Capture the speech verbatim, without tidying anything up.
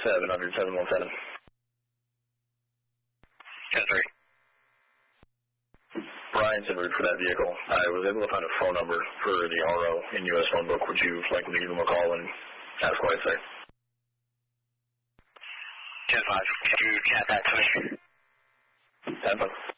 seven hundred, seven one seven. ten three. Brian's en route for that vehicle. I was able to find a phone number for the R O in U S phone book. Would you like me to give him a call and ask what I say? ten five. Could you chat that to me? ten five.